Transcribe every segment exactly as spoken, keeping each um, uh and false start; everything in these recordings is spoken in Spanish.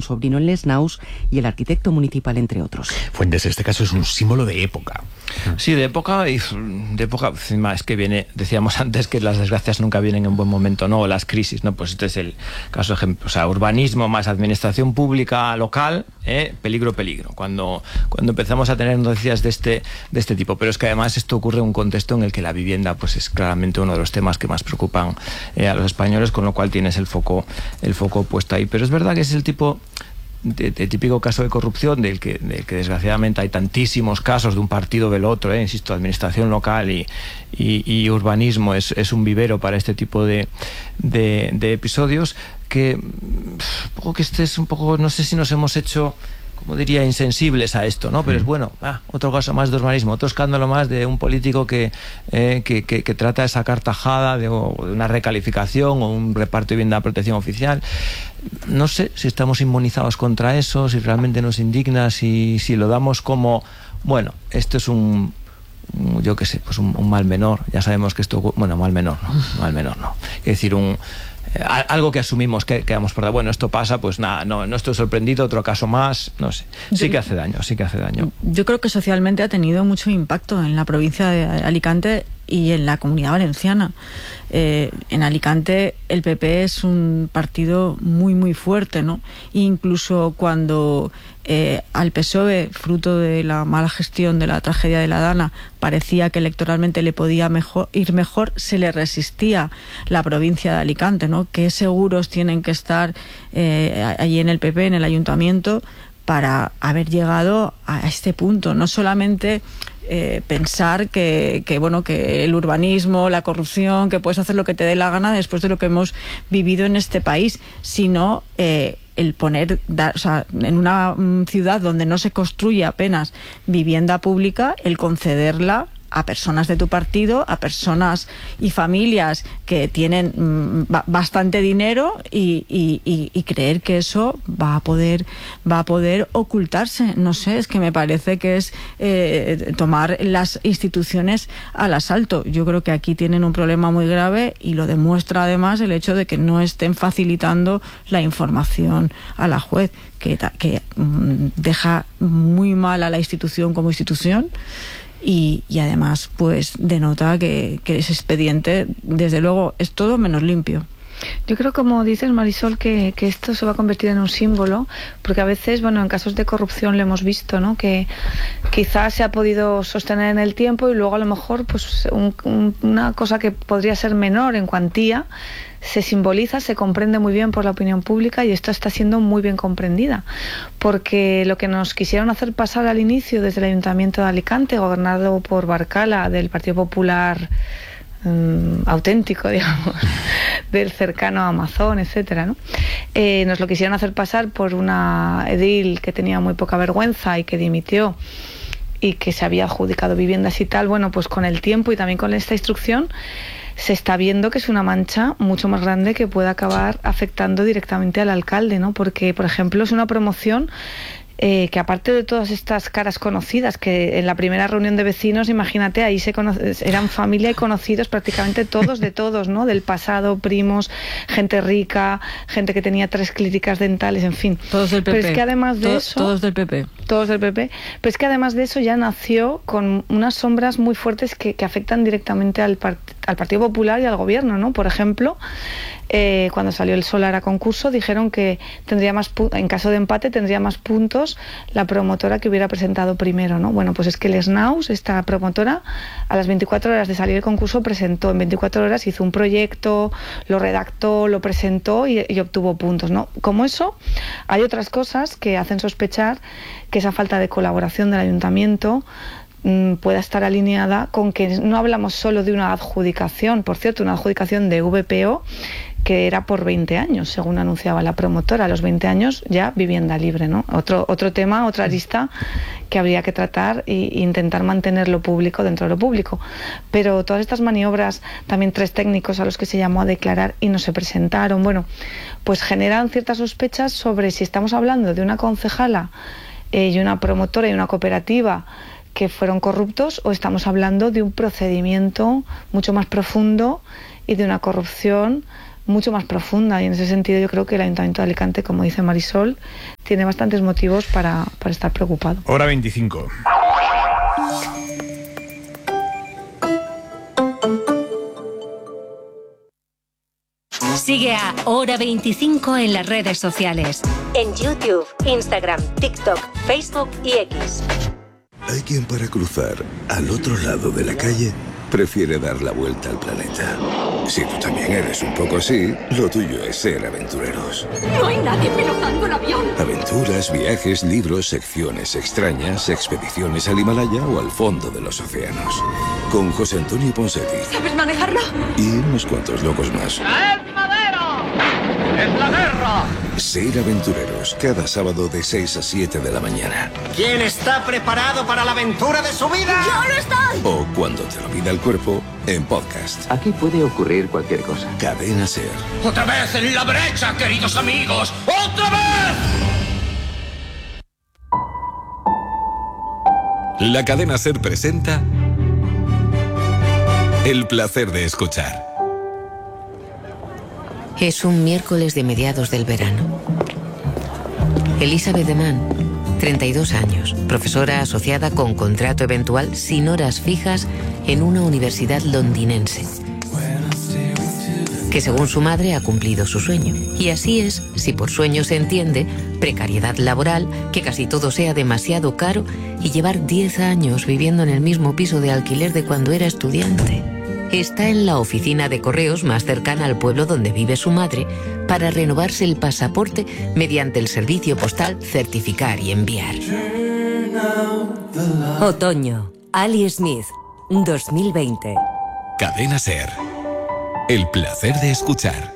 sobrino en Les Naus y el arquitecto municipal, entre otros. Fuentes, este caso es un símbolo de época. Sí, de época, y de época, encima es que viene, decíamos antes que las desgracias nunca vienen en buen momento, ¿no? O las crisis, ¿no? Pues este es el caso ejemplo, o sea, urbanismo más administración pública local, ¿eh? peligro, peligro, cuando, cuando empezamos a tener noticias de este, de este tipo. Pero es que además esto ocurre en un contexto en el que la vivienda pues es claramente uno de los temas que más preocupan eh, a los españoles, con lo cual tienes el foco, el foco puesto ahí. Pero es verdad que es el tipo... De, de típico caso de corrupción del que, del que desgraciadamente hay tantísimos casos de un partido del otro, eh, insisto, administración local y, y, y urbanismo es, es un vivero para este tipo de, de, de episodios que, un poco que este es un poco, no sé si nos hemos hecho, como diría, insensibles a esto, ¿no? Pero es bueno, ah, otro caso más de urbanismo, otro escándalo más de un político que, eh, que, que, que trata de sacar tajada de, o de una recalificación o un reparto de vivienda de protección oficial. No sé si estamos inmunizados contra eso, si realmente nos indigna, si, si lo damos como, bueno, esto es un, un yo qué sé, pues un, un mal menor. Ya sabemos que esto, bueno, mal menor, no, mal menor no. Es decir, un... algo que asumimos que, que damos por bueno, esto pasa, pues nada, no, no estoy sorprendido, otro caso más, no sé, sí que hace daño, sí que hace daño. Yo creo que socialmente ha tenido mucho impacto en la provincia de Alicante y en la Comunidad Valenciana. Eh, en Alicante el P P es un partido muy muy fuerte, ¿no? E incluso cuando eh, al P S O E, fruto de la mala gestión de la tragedia de la Dana, parecía que electoralmente le podía mejor, ir mejor, se le resistía la provincia de Alicante, ¿no? Qué seguros tienen que estar eh, allí en el P P, en el ayuntamiento, para haber llegado a este punto. No solamente Eh, pensar que, que bueno que el urbanismo, la corrupción, que puedes hacer lo que te dé la gana después de lo que hemos vivido en este país, sino eh, el poner, da, o sea, en una um, ciudad donde no se construye apenas vivienda pública, el concederla a personas de tu partido, a personas y familias que tienen mmm, bastante dinero y, y, y, y creer que eso va a poder va a poder ocultarse. No sé, es que me parece que es eh, tomar las instituciones al asalto. Yo creo que aquí tienen un problema muy grave y lo demuestra además el hecho de que no estén facilitando la información a la juez, que, que mmm, deja muy mal a la institución como institución. Y, y además pues denota que, que ese expediente desde luego es todo menos limpio. Yo creo, como dices, Marisol, que, que esto se va a convertir en un símbolo, porque a veces, bueno, en casos de corrupción lo hemos visto, ¿no? Que quizás se ha podido sostener en el tiempo y luego a lo mejor pues un, un, una cosa que podría ser menor en cuantía se simboliza, se comprende muy bien por la opinión pública, y esto está siendo muy bien comprendida, porque lo que nos quisieron hacer pasar al inicio desde el Ayuntamiento de Alicante, gobernado por Barcala, del Partido Popular um, auténtico, digamos, del cercano Amazon, etcétera, ¿no? Eh, nos lo quisieron hacer pasar por una edil que tenía muy poca vergüenza y que dimitió y que se había adjudicado viviendas y tal. Bueno, pues con el tiempo y también con esta instrucción se está viendo que es una mancha mucho más grande que puede acabar afectando directamente al alcalde, ¿no? Porque, por ejemplo, es una promoción eh, que, aparte de todas estas caras conocidas, que en la primera reunión de vecinos, imagínate, ahí se conoce, eran familia y conocidos prácticamente todos de todos, ¿no? Del pasado, primos, gente rica, gente que tenía tres clínicas dentales, en fin. Todos del P P. Pero es que además de Todo, eso... Todos del P P. Todos del P P. Pero es que además de eso ya nació con unas sombras muy fuertes que, que afectan directamente al, part, al Partido Popular y al Gobierno, ¿no? Por ejemplo, eh, cuando salió el Solar a concurso, dijeron que tendría más en caso de empate tendría más puntos la promotora que hubiera presentado primero, ¿no? Bueno, pues es que Les Naus, esta promotora, a las veinticuatro horas de salir el concurso, presentó en veinticuatro horas, hizo un proyecto, lo redactó, lo presentó y, y obtuvo puntos, ¿no? Como eso, hay otras cosas que hacen sospechar que esa falta de colaboración del ayuntamiento mmm, pueda estar alineada con que no hablamos solo de una adjudicación, por cierto, una adjudicación de V P O que era por veinte años, según anunciaba la promotora. A los veinte años ya vivienda libre, ¿no? Otro, otro tema, otra arista que habría que tratar e intentar mantener lo público dentro de lo público. Pero todas estas maniobras, también tres técnicos a los que se llamó a declarar y no se presentaron, bueno, pues generan ciertas sospechas sobre si estamos hablando de una concejala eh, y una promotora y una cooperativa que fueron corruptos, o estamos hablando de un procedimiento mucho más profundo y de una corrupción mucho más profunda, y en ese sentido yo creo que el Ayuntamiento de Alicante, como dice Marisol, tiene bastantes motivos para, para estar preocupado. Hora veinticinco. Sigue a Hora veinticinco en las redes sociales. En YouTube, Instagram, TikTok, Facebook y X. Hay quien para cruzar al otro lado de la calle prefiere dar la vuelta al planeta. Si tú también eres un poco así, lo tuyo es ser aventureros. No hay nadie pilotando el avión. Aventuras, viajes, libros, secciones extrañas, expediciones al Himalaya o al fondo de los océanos. Con José Antonio Ponseti. ¿Sabes manejarlo? Y unos cuantos locos más. ¡Es madero! ¡Es la guerra! Ser aventureros, cada sábado de seis a siete de la mañana. ¿Quién está preparado para la aventura de su vida? ¡Yo lo estoy! O cuando te lo pida el cuerpo, en podcast. Aquí puede ocurrir cualquier cosa. Cadena Ser. ¡Otra vez en la brecha, queridos amigos! ¡Otra vez! La Cadena Ser presenta El placer de escuchar. Es un miércoles de mediados del verano. Elizabeth Deman, treinta y dos años, profesora asociada con contrato eventual sin horas fijas en una universidad londinense, que según su madre ha cumplido su sueño. Y así es, si por sueño se entiende, precariedad laboral, que casi todo sea demasiado caro y llevar diez años viviendo en el mismo piso de alquiler de cuando era estudiante. Está en la oficina de correos más cercana al pueblo donde vive su madre para renovarse el pasaporte mediante el servicio postal Certificar y Enviar. Otoño, Ali Smith, dos mil veinte. Cadena Ser. El placer de escuchar.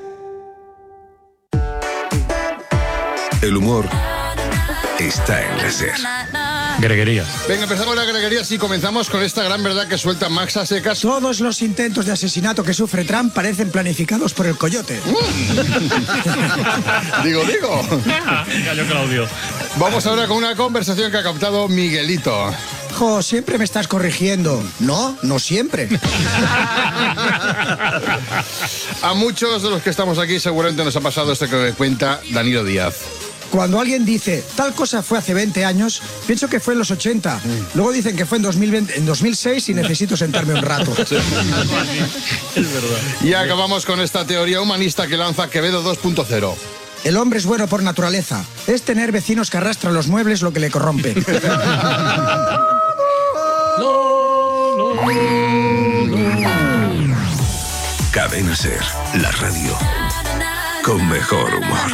El humor está en la Ser. Greguerías. Venga, empezamos la greguería y comenzamos con esta gran verdad que suelta Max a secas. Todos los intentos de asesinato que sufre Trump parecen planificados por el coyote. digo, digo. Cayó Claudio. Vamos ahora con una conversación que ha captado Miguelito. Jo, siempre me estás corrigiendo. No, no siempre. A muchos de los que estamos aquí seguramente nos ha pasado esto que cuenta Danilo Díaz. Cuando alguien dice, tal cosa fue hace veinte años, pienso que fue en los ochenta. Luego dicen que fue en, dos mil veinte, en dos mil seis y necesito sentarme un rato. Es verdad. Y acabamos con esta teoría humanista que lanza Quevedo dos punto cero. El hombre es bueno por naturaleza. Es tener vecinos que arrastran los muebles lo que le corrompe. Cadena Ser, la radio con mejor humor.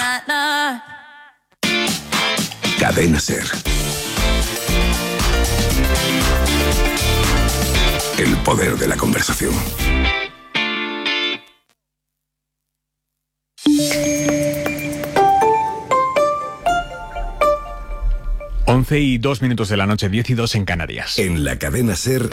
Cadena Ser. El poder de la conversación. once y dos minutos de la noche, diez y dos en Canarias. En la Cadena Ser,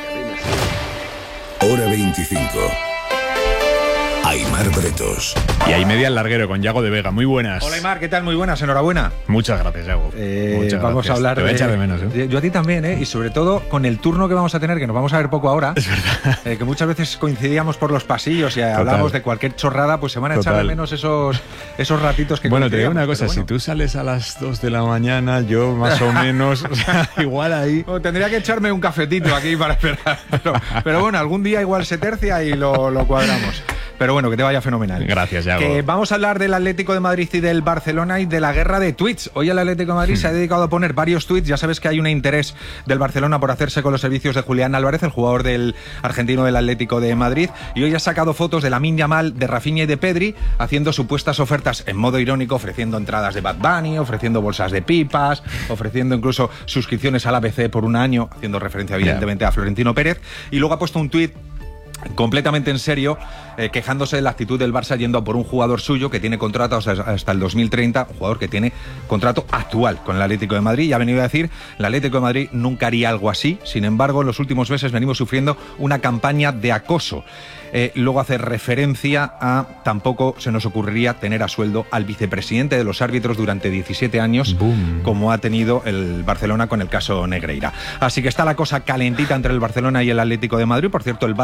hora veinticinco. Aimar Bretos. Y ahí media al larguero con Yago de Vega. Muy buenas. Hola Aimar, ¿qué tal? Muy buenas, enhorabuena. Muchas gracias, Yago. Eh, Muchas vamos gracias. a hablar Te voy a de, echar de menos, ¿eh? Yo a ti también, ¿eh? Y sobre todo con el turno que vamos a tener, que nos vamos a ver poco ahora. Es verdad. Eh, que muchas veces coincidíamos por los pasillos y Total. hablamos de cualquier chorrada, pues se van a echar Total. de menos esos, esos ratitos que Bueno, te digo una coincidíamos, cosa, pero si tú sales a las dos de la mañana, yo más o menos, o sea, igual ahí... bueno, tendría que echarme un cafetito aquí para esperar. Pero, pero bueno, algún día igual se tercia y lo, lo cuadramos. Pero bueno, que te vaya fenomenal. Gracias, Yago. Que vamos a hablar del Atlético de Madrid y del Barcelona y de la guerra de tweets. Hoy el Atlético de Madrid hmm. se ha dedicado a poner varios tweets. Ya sabes que hay un interés del Barcelona por hacerse con los servicios de Julián Álvarez, el jugador del argentino del Atlético de Madrid. Y hoy ha sacado fotos de Lamine Yamal, de Rafinha y de Pedri, haciendo supuestas ofertas en modo irónico, ofreciendo entradas de Bad Bunny, ofreciendo bolsas de pipas, ofreciendo incluso suscripciones al A B C por un año, haciendo referencia evidentemente yeah. a Florentino Pérez. Y luego ha puesto un tuit completamente en serio, eh, quejándose de la actitud del Barça yendo a por un jugador suyo que tiene contrato hasta, hasta el dos mil treinta, un jugador que tiene contrato actual con el Atlético de Madrid, y ha venido a decir, el Atlético de Madrid nunca haría algo así. Sin embargo, en los últimos meses venimos sufriendo una campaña de acoso. Eh, luego hace referencia a tampoco se nos ocurriría tener a sueldo al vicepresidente de los árbitros durante diecisiete años, Boom. como ha tenido el Barcelona con el caso Negreira. Así que está la cosa calentita entre el Barcelona y el Atlético de Madrid. Por cierto, el Barça hoy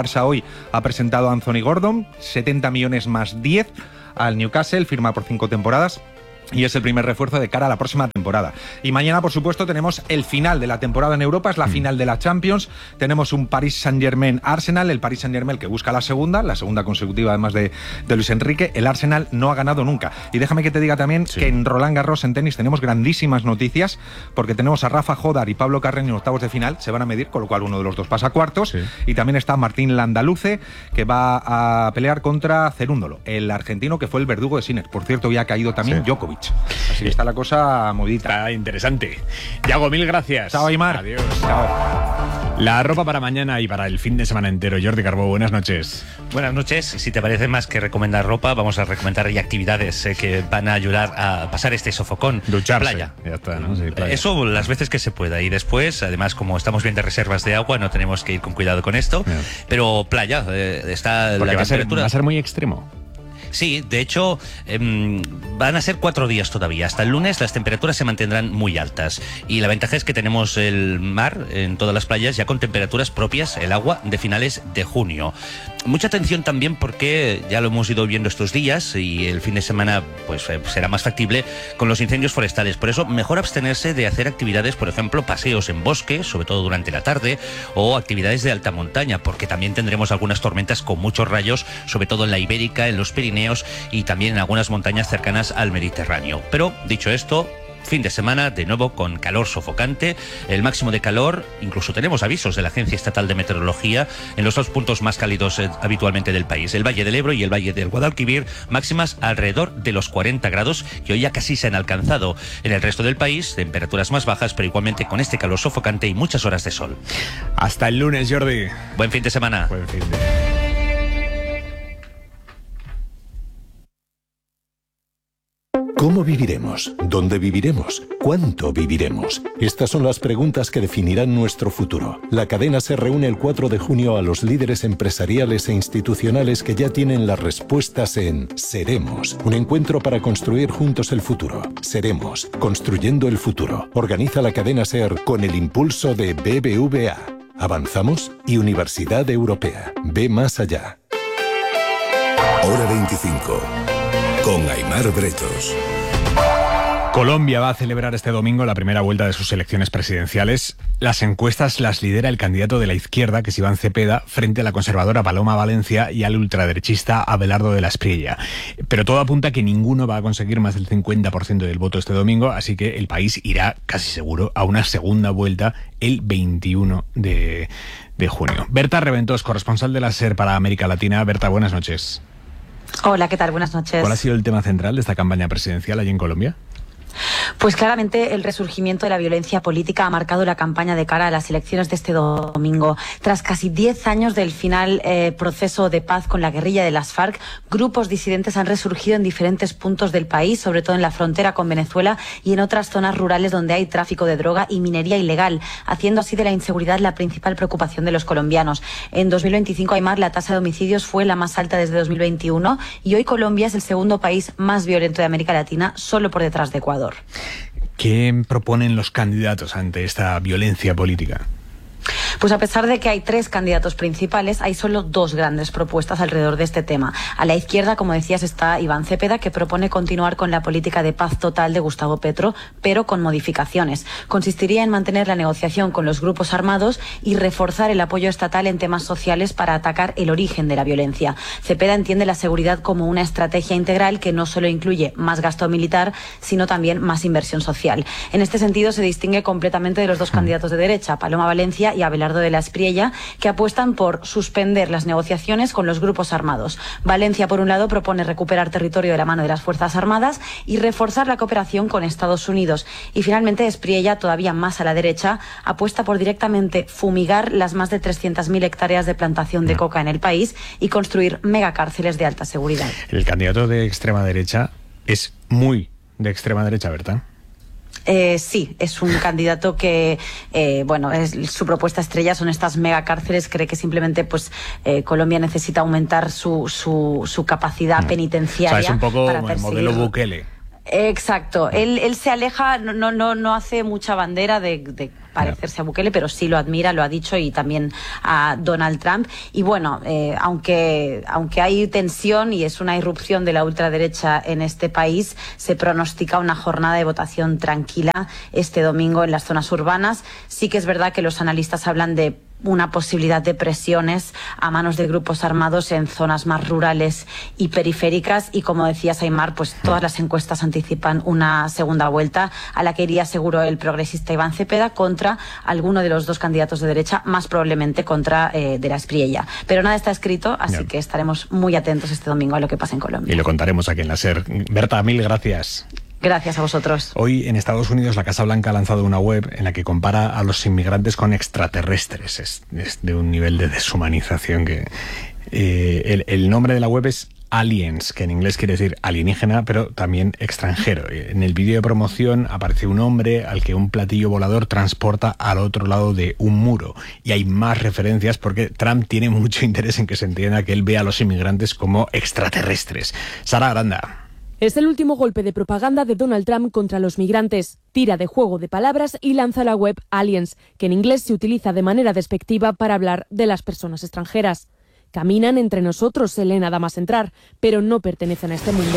hoy ha presentado a Anthony Gordon, setenta millones más diez al Newcastle, firma por cinco temporadas. Y es el primer refuerzo de cara a la próxima temporada. Y mañana, por supuesto, tenemos el final de la temporada en Europa, es la mm. final de la Champions. Tenemos un Paris Saint-Germain-Arsenal, el Paris Saint-Germain que busca la segunda, la segunda consecutiva además de, de Luis Enrique. El Arsenal no ha ganado nunca. Y déjame que te diga también sí. que en Roland Garros, en tenis, tenemos grandísimas noticias, porque tenemos a Rafa Jodar y Pablo Carreño en octavos de final, se van a medir, con lo cual uno de los dos pasa a cuartos. Sí. Y también está Martín Landaluce, que va a pelear contra Cerúndolo, el argentino que fue el verdugo de Sinner. Por cierto, ya ha caído también sí. Djokovic. Así que está la cosa modita. Está interesante. Yago, mil gracias. Chao, Aymar. Adiós. Chao. La ropa para mañana y para el fin de semana entero. Jordi Carbó, buenas noches. Buenas noches. Si te parece más que recomendar ropa, vamos a recomendar ya actividades eh, que van a ayudar a pasar este sofocón. Ducharse. Playa. Ya está, ¿no? Sí, playa. Eso las veces que se pueda. Y después, además, como estamos bien de reservas de agua, no tenemos que ir con cuidado con esto. Yeah. Pero playa, eh, está Porque la va temperatura... A ser, va a ser muy extremo. Sí, de hecho, eh, van a ser cuatro días todavía. Hasta el lunes las temperaturas se mantendrán muy altas. Y la ventaja es que tenemos el mar en todas las playas ya con temperaturas propias, el agua, de finales de junio. Mucha atención también porque ya lo hemos ido viendo estos días y el fin de semana pues eh, será más factible con los incendios forestales. Por eso, mejor abstenerse de hacer actividades, por ejemplo, paseos en bosque, sobre todo durante la tarde, o actividades de alta montaña, porque también tendremos algunas tormentas con muchos rayos, sobre todo en la Ibérica, en los Pirineos, y también en algunas montañas cercanas al Mediterráneo. Pero, dicho esto, fin de semana de nuevo con calor sofocante, el máximo de calor, incluso tenemos avisos de la Agencia Estatal de Meteorología en los dos puntos más cálidos eh, habitualmente del país, el Valle del Ebro y el Valle del Guadalquivir, máximas alrededor de los cuarenta grados que hoy ya casi se han alcanzado. En el resto del país, temperaturas más bajas, pero igualmente con este calor sofocante y muchas horas de sol. Hasta el lunes, Jordi. Buen fin de semana. Buen fin de... ¿Cómo viviremos? ¿Dónde viviremos? ¿Cuánto viviremos? Estas son las preguntas que definirán nuestro futuro. La cadena se reúne el cuatro de junio a los líderes empresariales e institucionales que ya tienen las respuestas en Seremos, un encuentro para construir juntos el futuro. Seremos, construyendo el futuro. Organiza la cadena SER con el impulso de B B V A. ¿Avanzamos? Y Universidad Europea. Ve más allá. Hora veinticinco. Con Aymar Bretos. Colombia va a celebrar este domingo la primera vuelta de sus elecciones presidenciales. Las encuestas las lidera el candidato de la izquierda, que es Iván Cepeda, frente a la conservadora Paloma Valencia y al ultraderechista Abelardo de la Espriella. Pero todo apunta a que ninguno va a conseguir más del cincuenta por ciento del voto este domingo, así que el país irá, casi seguro, a una segunda vuelta el veintiuno de junio. Berta Reventós, corresponsal de la SER para América Latina. Berta, buenas noches. Hola, ¿qué tal? Buenas noches. ¿Cuál ha sido el tema central de esta campaña presidencial allí en Colombia? Pues claramente el resurgimiento de la violencia política ha marcado la campaña de cara a las elecciones de este domingo. Tras casi diez años del final eh, proceso de paz con la guerrilla de las FARC, grupos disidentes han resurgido en diferentes puntos del país, sobre todo en la frontera con Venezuela y en otras zonas rurales donde hay tráfico de droga y minería ilegal, haciendo así de la inseguridad la principal preocupación de los colombianos. En dos mil veinticinco, Aymar, la tasa de homicidios fue la más alta desde dos mil veintiuno y hoy Colombia es el segundo país más violento de América Latina, solo por detrás de Ecuador. ¿Qué proponen los candidatos ante esta violencia política? Pues a pesar de que hay tres candidatos principales, hay solo dos grandes propuestas alrededor de este tema. A la izquierda, como decías, está Iván Cepeda, que propone continuar con la política de paz total de Gustavo Petro, pero con modificaciones. Consistiría en mantener la negociación con los grupos armados y reforzar el apoyo estatal en temas sociales para atacar el origen de la violencia. Cepeda entiende la seguridad como una estrategia integral que no solo incluye más gasto militar, sino también más inversión social. En este sentido, se distingue completamente de los dos candidatos de derecha, Paloma Valencia y Abelardo de la Espriella, que apuestan por suspender las negociaciones con los grupos armados. Valencia, por un lado, propone recuperar territorio de la mano de las Fuerzas Armadas y reforzar la cooperación con Estados Unidos. Y finalmente, Espriella, todavía más a la derecha, apuesta por directamente fumigar las más de trescientas mil hectáreas de plantación de coca en el país y construir megacárceles de alta seguridad. El candidato de extrema derecha es muy de extrema derecha, ¿verdad? Eh, sí, es un candidato que, eh, bueno, es, su propuesta estrella son estas megacárceles. Cree que simplemente, pues, eh, Colombia necesita aumentar su, su, su capacidad penitenciaria. O sea, es un poco para el modelo Bukele. Exacto. Él, él se aleja, no, no, no hace mucha bandera de, de parecerse a Bukele, pero sí lo admira, lo ha dicho, y también a Donald Trump. Y bueno, eh, aunque, aunque hay tensión y es una irrupción de la ultraderecha en este país, se pronostica una jornada de votación tranquila este domingo en las zonas urbanas. Sí que es verdad que los analistas hablan de una posibilidad de presiones a manos de grupos armados en zonas más rurales y periféricas, y como decía Aimar, pues todas las encuestas anticipan una segunda vuelta a la que iría seguro el progresista Iván Cepeda contra alguno de los dos candidatos de derecha, más probablemente contra eh, de la Espriella. Pero nada está escrito, así yeah. que estaremos muy atentos este domingo a lo que pasa en Colombia. Y lo contaremos aquí en la SER. Berta, mil gracias. Gracias a vosotros. Hoy en Estados Unidos la Casa Blanca ha lanzado una web en la que compara a los inmigrantes con extraterrestres. Es, es de un nivel de deshumanización que... Eh, el, el nombre de la web es Aliens, que en inglés quiere decir alienígena, pero también extranjero. En el vídeo de promoción aparece un hombre al que un platillo volador transporta al otro lado de un muro. Y hay más referencias porque Trump tiene mucho interés en que se entienda que él ve a los inmigrantes como extraterrestres. Sara Aranda. Es el último golpe de propaganda de Donald Trump contra los migrantes. Tira de juego de palabras y lanza la web Aliens, que en inglés se utiliza de manera despectiva para hablar de las personas extranjeras. Caminan entre nosotros, se lee nada más entrar, pero no pertenecen a este mundo.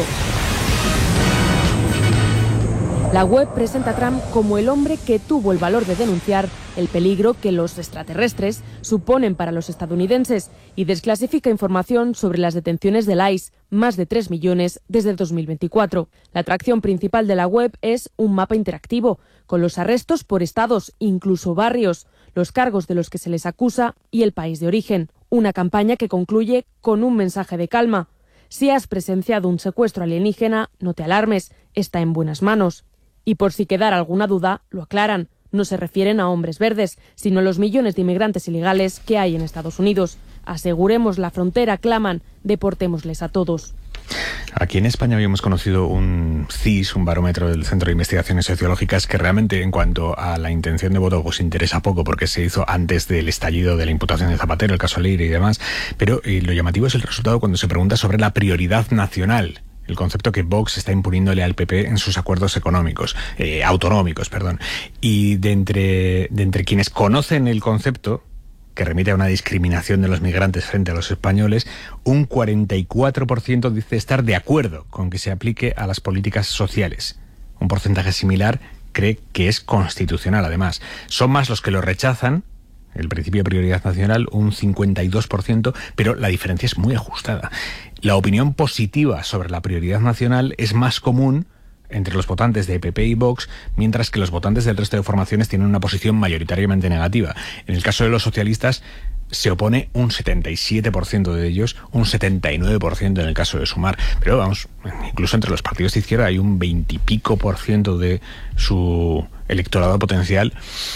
La web presenta a Trump como el hombre que tuvo el valor de denunciar el peligro que los extraterrestres suponen para los estadounidenses y desclasifica información sobre las detenciones del I C E, más de tres millones desde dos mil veinticuatro. La atracción principal de la web es un mapa interactivo, con los arrestos por estados, incluso barrios, los cargos de los que se les acusa y el país de origen. Una campaña que concluye con un mensaje de calma. Si has presenciado un secuestro alienígena, no te alarmes, está en buenas manos. Y por si quedara alguna duda, lo aclaran. No se refieren a hombres verdes, sino a los millones de inmigrantes ilegales que hay en Estados Unidos. Aseguremos la frontera, claman, deportémosles a todos. Aquí en España habíamos conocido un C I S, un barómetro del Centro de Investigaciones Sociológicas, que realmente en cuanto a la intención de voto pues interesa poco porque se hizo antes del estallido de la imputación de Zapatero, el caso Leire y demás, pero eh, lo llamativo es el resultado cuando se pregunta sobre la prioridad nacional. El concepto que Vox está imponiéndole al P P en sus acuerdos económicos, eh, autonómicos, perdón. Y de entre, de entre quienes conocen el concepto, que remite a una discriminación de los migrantes frente a los españoles, un cuarenta y cuatro por ciento dice estar de acuerdo con que se aplique a las políticas sociales. Un porcentaje similar cree que es constitucional, además. Son más los que lo rechazan, el principio de prioridad nacional, un cincuenta y dos por ciento, pero la diferencia es muy ajustada. La opinión positiva sobre la prioridad nacional es más común entre los votantes de P P y Vox, mientras que los votantes del resto de formaciones tienen una posición mayoritariamente negativa. En el caso de los socialistas se opone un setenta y siete por ciento de ellos, un setenta y nueve por ciento en el caso de Sumar. Pero vamos, incluso entre los partidos de izquierda hay un veintipico por ciento de su electorado potencial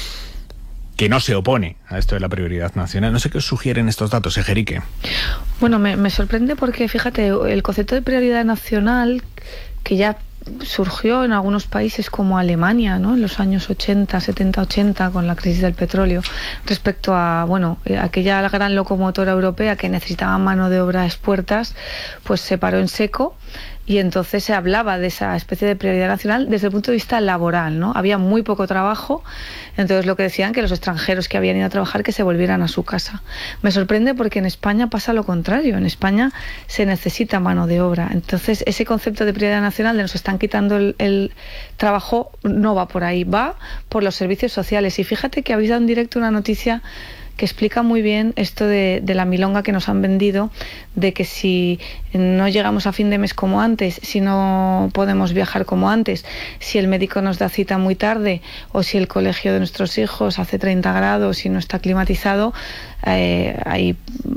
que no se opone a esto de la prioridad nacional. No sé qué os sugieren estos datos, Ejerique. Bueno, me, me sorprende porque, fíjate, el concepto de prioridad nacional, que ya surgió en algunos países como Alemania, ¿no?, en los años ochenta, setenta, ochenta, con la crisis del petróleo, respecto a, bueno, aquella gran locomotora europea que necesitaba mano de obra a expuertas, pues se paró en seco. Y entonces se hablaba de esa especie de prioridad nacional desde el punto de vista laboral, ¿no? Había muy poco trabajo, entonces lo que decían que los extranjeros que habían ido a trabajar que se volvieran a su casa. Me sorprende porque en España pasa lo contrario, en España se necesita mano de obra. Entonces ese concepto de prioridad nacional de nos están quitando el, el trabajo no va por ahí, va por los servicios sociales. Y fíjate que habéis dado en directo una noticia que explica muy bien esto de, de la milonga que nos han vendido, de que si no llegamos a fin de mes como antes, si no podemos viajar como antes, si el médico nos da cita muy tarde o si el colegio de nuestros hijos hace treinta grados y no está climatizado, eh, hay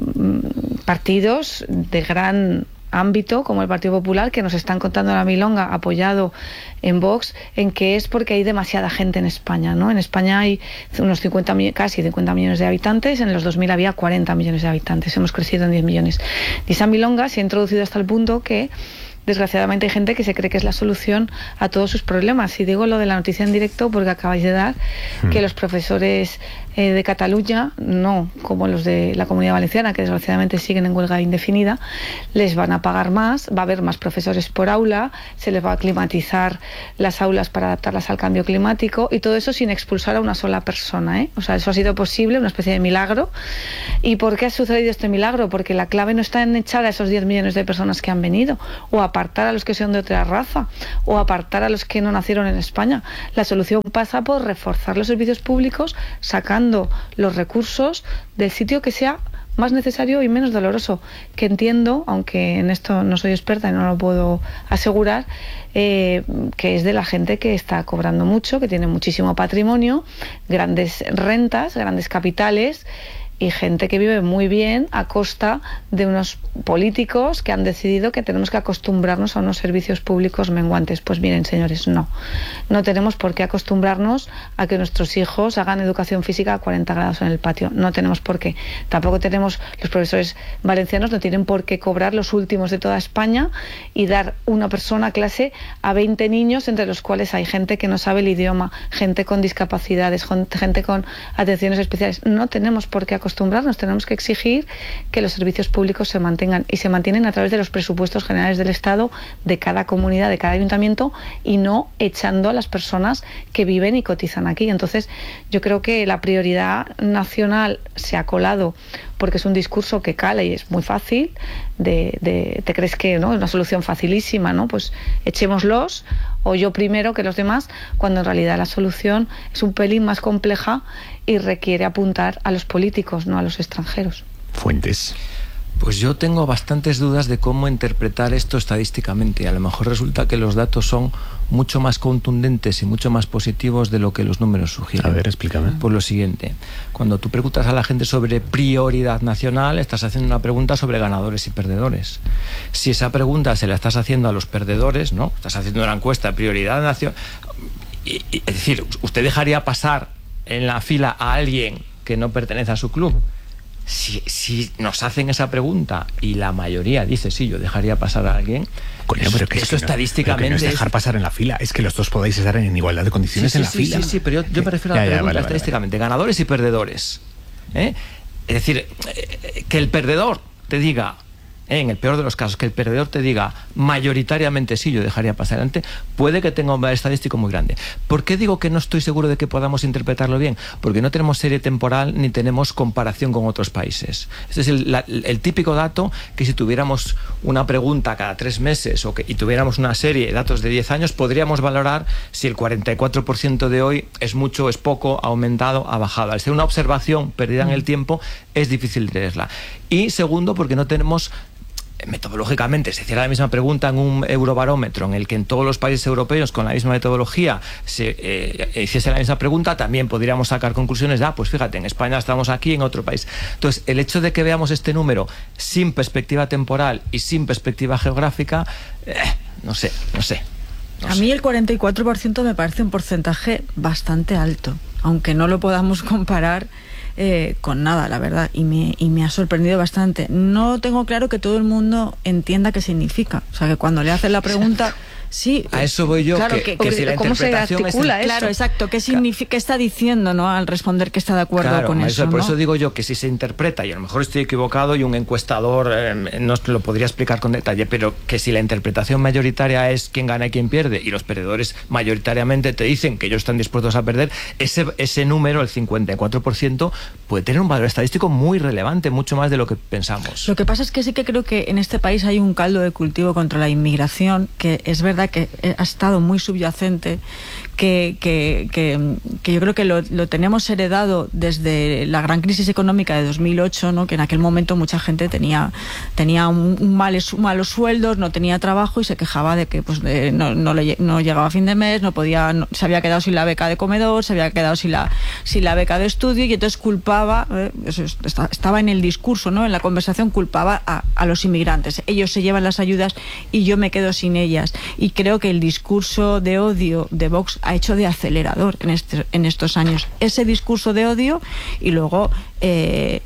partidos de gran ámbito como el Partido Popular que nos están contando la milonga, apoyado en Vox, en que es porque hay demasiada gente en España, ¿no? En España hay unos cincuenta, casi cincuenta millones de habitantes, en los dos mil había cuarenta millones de habitantes, hemos crecido en diez millones. Y esa milonga se ha introducido hasta el punto que desgraciadamente hay gente que se cree que es la solución a todos sus problemas. Y digo lo de la noticia en directo porque acabáis de dar mm. que los profesores eh, de Cataluña, no como los de la Comunidad Valenciana, que desgraciadamente siguen en huelga indefinida, les van a pagar más, va a haber más profesores por aula, se les va a climatizar las aulas para adaptarlas al cambio climático, y todo eso sin expulsar a una sola persona, ¿eh? O sea, eso ha sido posible, una especie de milagro. ¿Y por qué ha sucedido este milagro? Porque la clave no está en echar a esos diez millones de personas que han venido, o apartar a los que son de otra raza, o apartar a los que no nacieron en España. La solución pasa por reforzar los servicios públicos, sacando los recursos del sitio que sea más necesario y menos doloroso, que entiendo, aunque en esto no soy experta y no lo puedo asegurar, eh, que es de la gente que está cobrando mucho, que tiene muchísimo patrimonio, grandes rentas, grandes capitales, y gente que vive muy bien a costa de unos políticos que han decidido que tenemos que acostumbrarnos a unos servicios públicos menguantes. Pues miren, señores, no. No tenemos por qué acostumbrarnos a que nuestros hijos hagan educación física a cuarenta grados en el patio. No tenemos por qué. Tampoco tenemos, los profesores valencianos no tienen por qué cobrar los últimos de toda España y dar una persona a clase a veinte niños, entre los cuales hay gente que no sabe el idioma, gente con discapacidades, gente con atenciones especiales. No tenemos por qué acostumbrarnos. Tenemos que exigir que los servicios públicos se mantengan, y se mantienen a través de los presupuestos generales del Estado, de cada comunidad, de cada ayuntamiento, y no echando a las personas que viven y cotizan aquí. Entonces, yo creo que la prioridad nacional se ha colado porque es un discurso que cala y es muy fácil, de, de te crees que no es una solución facilísima, ¿no? Pues echémoslos, o yo primero que los demás, cuando en realidad la solución es un pelín más compleja y requiere apuntar a los políticos, no a los extranjeros. Fuentes. Pues yo tengo bastantes dudas de cómo interpretar esto estadísticamente. A lo mejor resulta que los datos son mucho más contundentes y mucho más positivos de lo que los números sugieren. A ver, explícame. Pues lo siguiente, cuando tú preguntas a la gente sobre prioridad nacional, estás haciendo una pregunta sobre ganadores y perdedores. Si esa pregunta se la estás haciendo a los perdedores, ¿no? Estás haciendo una encuesta de prioridad nacional. Y, y, es decir, ¿usted dejaría pasar en la fila a alguien que no pertenece a su club? Si, si nos hacen esa pregunta y la mayoría dice sí, yo dejaría pasar a alguien, Coño, pero que eso es que no, estadísticamente pero que no es dejar pasar en la fila, es que los dos podáis estar en igualdad de condiciones sí, sí, en la sí, fila. Sí, sí, pero yo, yo me refiero a la ya, ya, pregunta vale, estadísticamente, vale, vale. ganadores y perdedores, ¿eh? Es decir, eh, que el perdedor te diga, eh, en el peor de los casos, que el perdedor te diga mayoritariamente sí, yo dejaría pasar adelante, puede que tenga un valor estadístico muy grande. ¿Por qué digo que no estoy seguro de que podamos interpretarlo bien? Porque no tenemos serie temporal ni tenemos comparación con otros países. Este es el, la, el típico dato que si tuviéramos una pregunta cada tres meses o que, y tuviéramos una serie de datos de diez años, podríamos valorar si el cuarenta y cuatro por ciento de hoy es mucho, es poco, ha aumentado, ha bajado. Al ser una observación perdida en el tiempo, es difícil leerla. Y segundo, porque no tenemos metodológicamente, se hiciera la misma pregunta en un eurobarómetro en el que en todos los países europeos con la misma metodología se eh, hiciese la misma pregunta, también podríamos sacar conclusiones de, ah, pues fíjate, en España estamos aquí, en otro país. Entonces, el hecho de que veamos este número sin perspectiva temporal y sin perspectiva geográfica, eh, no sé, no sé. No A sé. mí el cuarenta y cuatro por ciento me parece un porcentaje bastante alto, aunque no lo podamos comparar Eh, con nada, la verdad, y me, y me ha sorprendido bastante. No tengo claro que todo el mundo entienda qué significa, o sea, que cuando le hacen la pregunta, sí, a eso voy yo, claro, que, que, que que, si la ¿cómo se interpretación articula es eso? Claro, exacto, ¿qué significa, qué está diciendo, no, al responder que está de acuerdo claro, con eso? Por ¿no? eso digo yo que si se interpreta, y a lo mejor estoy equivocado y un encuestador eh, no lo podría explicar con detalle, pero que si la interpretación mayoritaria es quién gana y quién pierde, y los perdedores mayoritariamente te dicen que ellos están dispuestos a perder, ese, ese número, el cincuenta y cuatro por ciento, puede tener un valor estadístico muy relevante, mucho más de lo que pensamos. Lo que pasa es que sí que creo que en este país hay un caldo de cultivo contra la inmigración, que es verdad que ha estado muy subyacente, que, que, que, que yo creo que lo, lo tenemos heredado desde la gran crisis económica de dos mil ocho, ¿no? Que en aquel momento mucha gente tenía, tenía un, un males, malos sueldos, no tenía trabajo y se quejaba de que pues, de, no, no, le, no llegaba a fin de mes, no podía, no, se había quedado sin la beca de comedor, se había quedado sin la, sin la beca de estudio, y entonces culpaba, eh, eso estaba en el discurso, ¿no? En la conversación culpaba a, a los inmigrantes. Ellos se llevan las ayudas y yo me quedo sin ellas. Y creo que el discurso de odio de Vox ha hecho de acelerador en, este, en estos años. Ese discurso de odio y luego... Eh,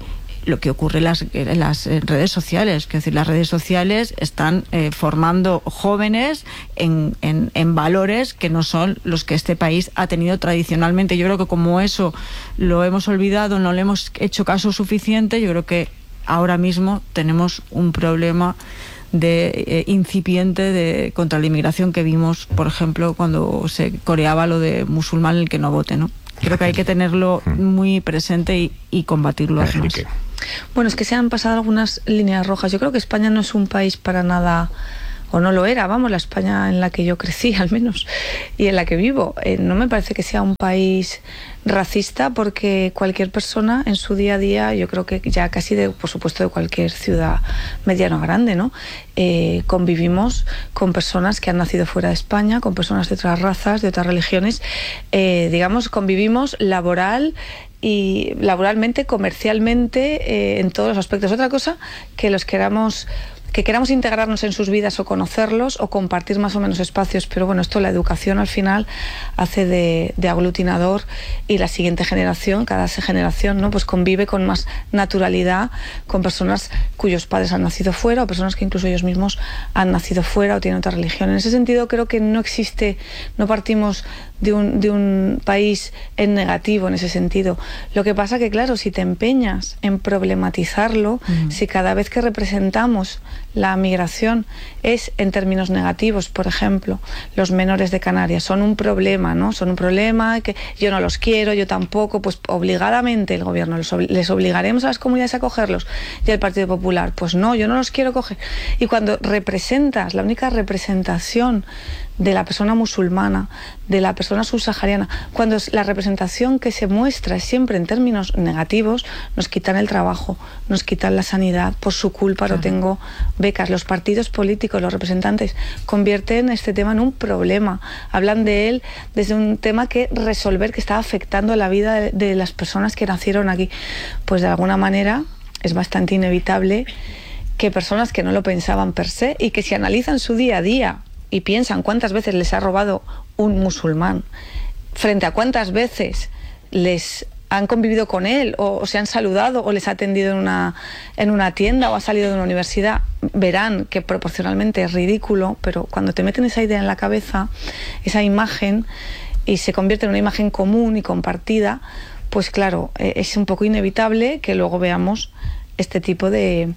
lo que ocurre en las, en las redes sociales. Es decir, las redes sociales están eh, formando jóvenes en, en, en valores que no son los que este país ha tenido tradicionalmente. Yo creo que como eso lo hemos olvidado, no le hemos hecho caso suficiente, yo creo que ahora mismo tenemos un problema de eh, incipiente de contra la inmigración que vimos, por ejemplo, cuando se coreaba lo de musulmán el que no vote, ¿no? Creo que hay que tenerlo muy presente y, y combatirlo además. Bueno, es que se han pasado algunas líneas rojas. Yo creo que España no es un país para nada, o no lo era, vamos, la España en la que yo crecí al menos y en la que vivo. Eh, no me parece que sea un país racista, porque cualquier persona en su día a día, yo creo que ya casi de, por supuesto, de cualquier ciudad mediana o grande, ¿no? Eh, convivimos con personas que han nacido fuera de España, con personas de otras razas, de otras religiones, eh, digamos, convivimos laboral y laboralmente, comercialmente, eh, en todos los aspectos. Otra cosa que los queramos que queramos integrarnos en sus vidas o conocerlos o compartir más o menos espacios, pero bueno, esto la educación al final hace de, de aglutinador, y la siguiente generación, cada generación, ¿no?, pues convive con más naturalidad con personas cuyos padres han nacido fuera, o personas que incluso ellos mismos han nacido fuera o tienen otra religión. En ese sentido creo que no existe, no partimos de un, de un país en negativo en ese sentido. Lo que pasa que, claro, si te empeñas en problematizarlo, mm. si cada vez que representamos la migración es en términos negativos, por ejemplo, los menores de Canarias son un problema, ¿no? Son un problema, que yo no los quiero, yo tampoco, pues obligadamente el gobierno les, obli les obligaremos a las comunidades a cogerlos, y el Partido Popular, pues no, yo no los quiero coger. Y cuando representas, la única representación de la persona musulmana, de la persona subsahariana, cuando la representación que se muestra es siempre en términos negativos, nos quitan el trabajo, nos quitan la sanidad, por su culpa no tengo becas. Los partidos políticos, los representantes, convierten este tema en un problema, hablan de él desde un tema que resolver, que está afectando la vida de, de las personas que nacieron aquí. Pues de alguna manera es bastante inevitable que personas que no lo pensaban per se, y que si analizan su día a día y piensan cuántas veces les ha robado un musulmán, frente a cuántas veces les han convivido con él, o, o se han saludado, o les ha atendido en una, en una tienda, o ha salido de una universidad, verán que proporcionalmente es ridículo, pero cuando te meten esa idea en la cabeza, esa imagen, y se convierte en una imagen común y compartida, pues claro, eh, es un poco inevitable que luego veamos este tipo de...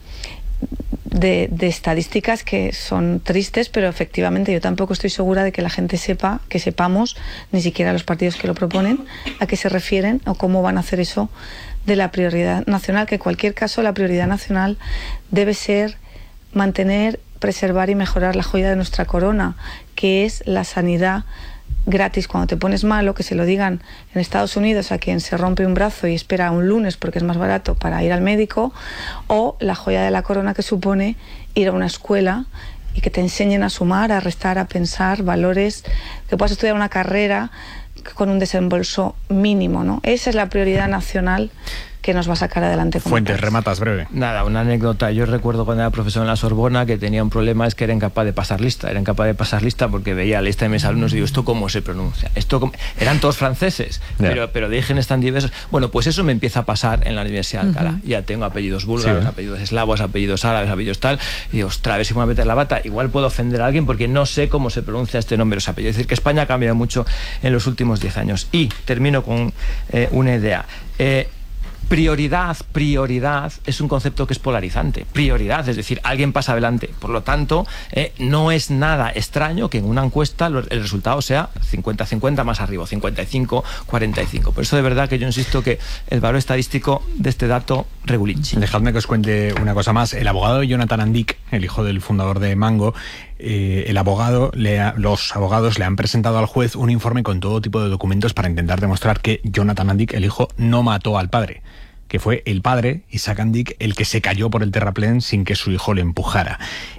De, de estadísticas que son tristes, pero efectivamente yo tampoco estoy segura de que la gente sepa, que sepamos, ni siquiera los partidos que lo proponen, a qué se refieren o cómo van a hacer eso de la prioridad nacional, que en cualquier caso la prioridad nacional debe ser mantener, preservar y mejorar la joya de nuestra corona, que es la sanidad gratis cuando te pones malo, que se lo digan en Estados Unidos a quien se rompe un brazo y espera un lunes porque es más barato para ir al médico, o la joya de la corona que supone ir a una escuela y que te enseñen a sumar, a restar, a pensar valores, que puedas estudiar una carrera con un desembolso mínimo, ¿no? Esa es la prioridad nacional que nos va a sacar adelante como Fuentes, país. rematas breve. Nada, una anécdota. Yo recuerdo cuando era profesor en la Sorbona que tenía un problema, es que era incapaz de pasar lista. Era incapaz de pasar lista porque veía la lista de mis alumnos y digo, ¿esto cómo se pronuncia? Esto cómo? Eran todos franceses, yeah. pero, pero de genes tan diversos. Bueno, pues eso me empieza a pasar en la Universidad de Alcalá. Uh-huh. Ya tengo apellidos búlgaros, sí, ¿eh? apellidos eslavos, apellidos árabes, apellidos tal. Y digo, ostras, a ver si me voy a meter la bata. Igual puedo ofender a alguien porque no sé cómo se pronuncia este nombre. O sea, es decir, que España ha cambiado mucho en los últimos diez años. Y termino con eh, una idea. Eh, Prioridad, prioridad es un concepto que es polarizante. Prioridad, es decir, alguien pasa adelante. Por lo tanto, eh, no es nada extraño que en una encuesta el resultado sea cincuenta cincuenta más arriba, cincuenta y cinco cuarenta y cinco. Por eso de verdad que yo insisto que el valor estadístico de este dato regulinchi. Dejadme que os cuente una cosa más. El abogado Jonathan Andik, el hijo del fundador de Mango, eh, el abogado, le ha, los abogados le han presentado al juez un informe con todo tipo de documentos para intentar demostrar que Jonathan Andik, el hijo, no mató al padre, que fue el padre, Isaac Andik, el que se cayó por el terraplén sin que su hijo le empujara.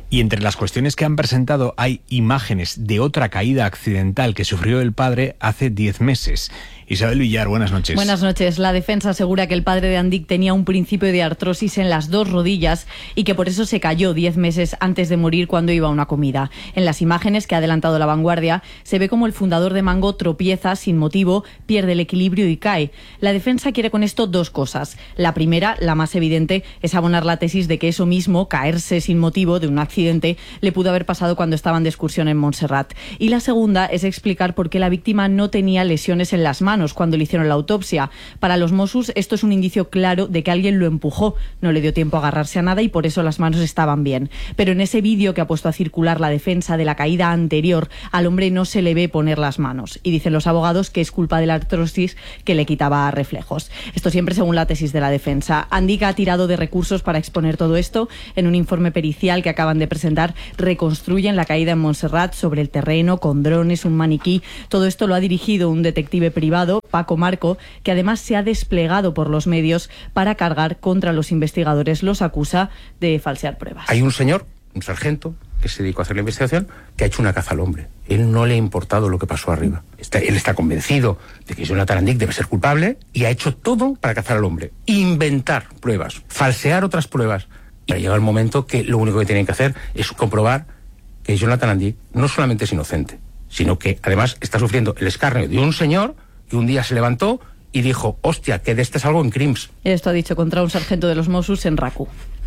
Y entre las cuestiones que han presentado hay imágenes de otra caída accidental que sufrió el padre hace diez meses. Isabel Villar, buenas noches. Buenas noches. La defensa asegura que el padre de Andic tenía un principio de artrosis en las dos rodillas y que por eso se cayó diez meses antes de morir cuando iba a una comida. En las imágenes que ha adelantado La Vanguardia se ve como el fundador de Mango tropieza sin motivo, pierde el equilibrio y cae. La defensa quiere con esto dos cosas. La primera, la más evidente, es abonar la tesis de que eso mismo, caerse sin motivo de un accidente, le pudo haber pasado cuando estaban de excursión en Montserrat. Y la segunda es explicar por qué la víctima no tenía lesiones en las manos cuando le hicieron la autopsia. Para los Mossos esto es un indicio claro de que alguien lo empujó, no le dio tiempo a agarrarse a nada y por eso las manos estaban bien. Pero en ese vídeo que ha puesto a circular la defensa de la caída anterior, al hombre no se le ve poner las manos y dicen los abogados que es culpa de la artrosis que le quitaba reflejos. Esto siempre según la tesis de la defensa. Andic ha tirado de recursos para exponer todo esto. En un informe pericial que acaban de presentar reconstruyen la caída en Montserrat sobre el terreno con drones, un maniquí. Todo esto lo ha dirigido un detective privado, Paco Marco, que además se ha desplegado por los medios para cargar contra los investigadores. Los acusa de falsear pruebas. Hay un señor, un sargento, que se dedicó a hacer la investigación, que ha hecho una caza al hombre. Él no le ha importado lo que pasó arriba. Está, él está convencido de que Jonathan Andic debe ser culpable y ha hecho todo para cazar al hombre. Inventar pruebas, falsear otras pruebas. Y ha llegado el momento que lo único que tienen que hacer es comprobar que Jonathan Andic no solamente es inocente, sino que además está sufriendo el escarnio de un señor que un día se levantó y dijo, hostia, que de este es algo en Crims. Esto ha dicho contra un sargento de los Mossos en Raku.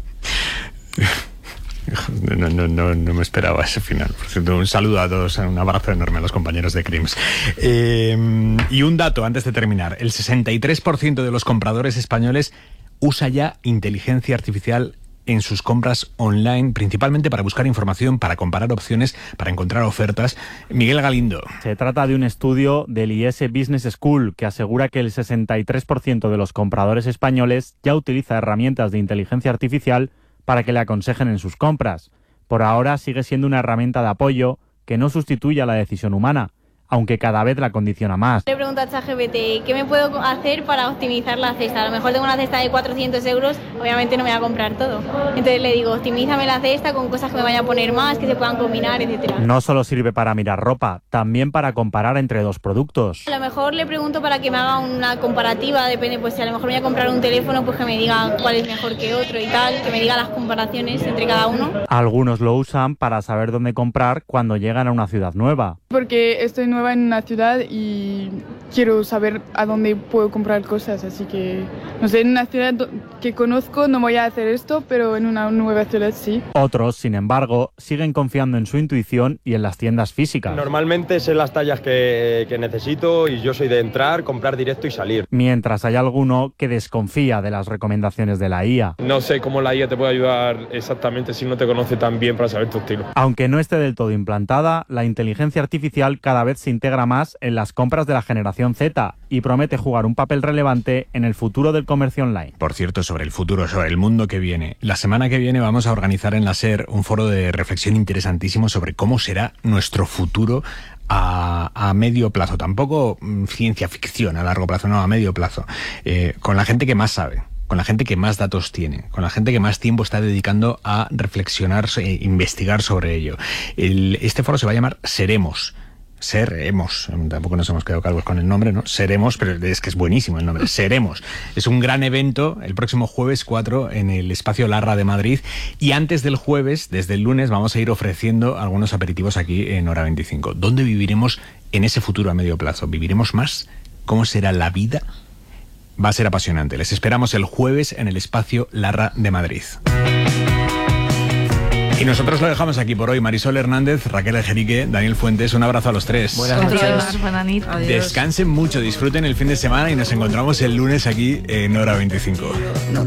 No, no, no, no me esperaba ese final. Por cierto, un saludo a todos, un abrazo enorme a los compañeros de Crims. Eh, y un dato antes de terminar. El sesenta y tres por ciento de los compradores españoles usa ya inteligencia artificial en sus compras online, principalmente para buscar información, para comparar opciones, para encontrar ofertas. Miguel Galindo. Se trata de un estudio del I S Business School que asegura que el sesenta y tres por ciento de los compradores españoles ya utiliza herramientas de inteligencia artificial para que le aconsejen en sus compras. Por ahora sigue siendo una herramienta de apoyo que no sustituye a la decisión humana, aunque cada vez la condiciona más. Le pregunto a ChatGPT, ¿qué me puedo hacer para optimizar la cesta? A lo mejor tengo una cesta de cuatrocientos euros, obviamente no me voy a comprar todo. Entonces le digo, optimízame la cesta con cosas que me vaya a poner más, que se puedan combinar, etcétera. No solo sirve para mirar ropa, también para comparar entre dos productos. A lo mejor le pregunto para que me haga una comparativa, depende, pues si a lo mejor me voy a comprar un teléfono, pues que me diga cuál es mejor que otro y tal, que me diga las comparaciones entre cada uno. Algunos lo usan para saber dónde comprar cuando llegan a una ciudad nueva. Porque estoy nueva en una ciudad y quiero saber a dónde puedo comprar cosas, así que, no sé, en una ciudad que conozco no voy a hacer esto, pero en una nueva ciudad sí. Otros, sin embargo, siguen confiando en su intuición y en las tiendas físicas. Normalmente sé las tallas que, que necesito y yo soy de entrar, comprar directo y salir. Mientras hay alguno que desconfía de las recomendaciones de la I A. No sé cómo la I A te puede ayudar exactamente si no te conoce tan bien para saber tu estilo. Aunque no esté del todo implantada, la inteligencia artificial cada vez se integra más en las compras de la generación Z y promete jugar un papel relevante en el futuro del comercio online. Por cierto, sobre el futuro, sobre el mundo que viene. La semana que viene vamos a organizar en la SER un foro de reflexión interesantísimo sobre cómo será nuestro futuro a, a medio plazo. Tampoco mm, ciencia ficción a largo plazo, no, a medio plazo. Eh, con la gente que más sabe, con la gente que más datos tiene, con la gente que más tiempo está dedicando a reflexionar e investigar sobre ello. El, este foro se va a llamar Seremos. Seremos, tampoco nos hemos quedado calvos con el nombre, ¿no? Seremos, pero es que es buenísimo el nombre, Seremos. Es un gran evento el próximo jueves cuatro en el Espacio Larra de Madrid y antes del jueves, desde el lunes, vamos a ir ofreciendo algunos aperitivos aquí en Hora veinticinco. ¿Dónde viviremos en ese futuro a medio plazo? ¿Viviremos más? ¿Cómo será la vida? Va a ser apasionante. Les esperamos el jueves en el Espacio Larra de Madrid. Y nosotros lo dejamos aquí por hoy. Marisol Hernández, Raquel Ejerique, Daniel Fuentes, un abrazo a los tres. Buenas noches. Buenas noches. Descansen mucho, disfruten el fin de semana y nos encontramos el lunes aquí en Hora veinticinco.